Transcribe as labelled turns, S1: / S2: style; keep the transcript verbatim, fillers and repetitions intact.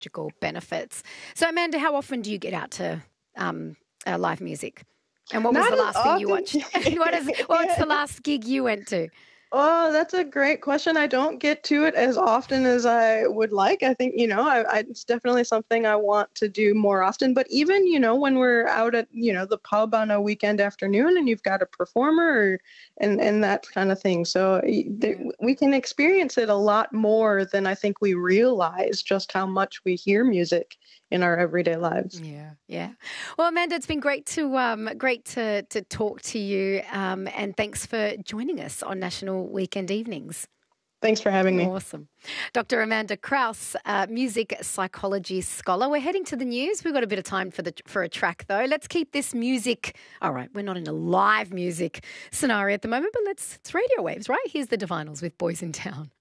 S1: psychological benefits. So, Amanda, how often do you get out to um, uh, live music? And what was
S2: Not
S1: the
S2: as
S1: last thing you watched?
S2: often.
S1: what is, what's
S2: Yeah.
S1: the last gig you went to?
S2: Oh, that's a great question. I don't get to it as often as I would like. I think, you know, I, I, it's definitely something I want to do more often. But even, you know, when we're out at, you know, the pub on a weekend afternoon and you've got a performer or, and, and that kind of thing. So y- there,
S1: Yeah.
S2: we can experience it a lot more than I think we realize just how much we hear music in our everyday lives.
S1: Yeah, yeah. Well, Amanda, it's been great to um, great to to talk to you, um, and thanks for joining us on National Weekend Evenings.
S2: Thanks for having me.
S1: Awesome. Doctor Amanda Kraus, uh, music psychology scholar. We're heading to the news. We've got a bit of time for the for a track, though. Let's keep this music. All right, we're not in a live music scenario at the moment, but let's it's radio waves, right? Here's the Divinals with Boys in Town.